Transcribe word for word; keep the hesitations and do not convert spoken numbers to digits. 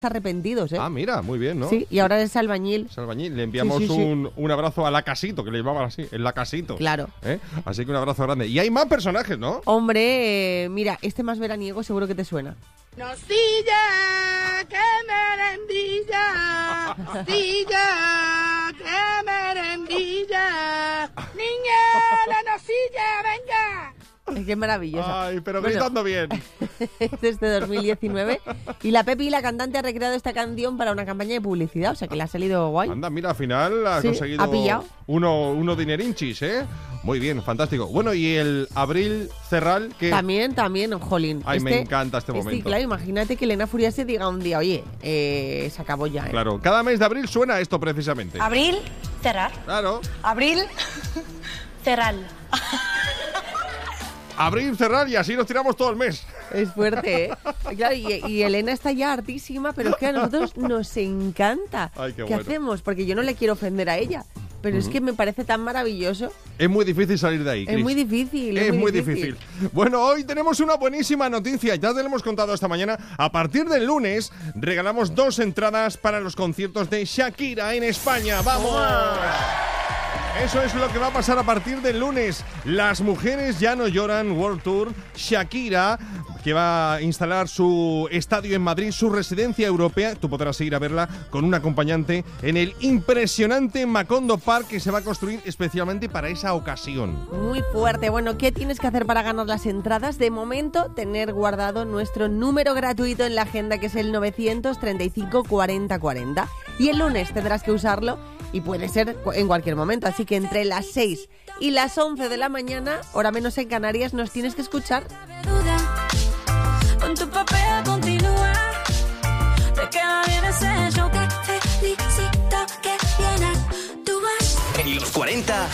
arrepentidos, ¿eh? Ah, mira, muy bien, ¿no? Sí, y ahora es albañil. Es albañil. Le enviamos sí, sí, sí. Un, un abrazo a la Casito, que le llamaban así, el La Casito. Claro. ¿Eh? Así que un abrazo grande. Y hay más personajes, ¿no? Hombre, eh, mira, este más veraniego seguro que te suena. Nocilla, que merendilla, nocilla, que merendilla, niña, la nocilla, venga. Es que es maravilloso. Ay, pero Bueno, gritando bien. este es de dos mil diecinueve y la Pepi, la cantante, ha recreado esta canción para una campaña de publicidad, o sea que le ha salido guay. Anda, mira, al final ha Sí, conseguido ha pillado. uno, uno dinerinchis, ¿eh? Muy bien, fantástico. Bueno, y el Abril Cerral, que... También, también, jolín. Ay, este, me encanta este momento. Sí, claro, imagínate que Elena Furiase diga un día, oye, eh, se acabó ya, ¿eh? Claro, cada mes de abril suena esto precisamente. Abril, cerrar. Claro. Abril, cerrar. Abrir, cerrar y así nos tiramos todo el mes. Es fuerte, ¿eh? Claro, y, y Elena está ya hartísima, pero es que a nosotros nos encanta. Ay, qué ¿Qué bueno. hacemos? Porque yo no le quiero ofender a ella, pero uh-huh. es que me parece tan maravilloso. Es muy difícil salir de ahí, Es Cris. muy difícil. Es, es muy, muy difícil. difícil. Bueno, hoy tenemos una buenísima noticia. Ya te lo hemos contado esta mañana. A partir del lunes regalamos dos entradas para los conciertos de Shakira en España. ¡Vamos! Eso es lo que va a pasar a partir del lunes. Las mujeres ya no lloran World Tour. Shakira, que va a instalar su estadio en Madrid, su residencia europea. Tú podrás ir a verla con un acompañante en el impresionante Macondo Park, que se va a construir especialmente para esa ocasión. Muy fuerte. Bueno, ¿qué tienes que hacer para ganar las entradas? De momento, tener guardado nuestro número gratuito en la agenda, que es el novecientos treinta y cinco cuarenta cuarenta. Y el lunes tendrás que usarlo y puede ser en cualquier momento. Así que entre las seis y las once de la mañana, hora menos en Canarias, nos tienes que escuchar. Con tu papel continúa, te queda bien ese show, te felicito que vienes, tú vas. En los cuarenta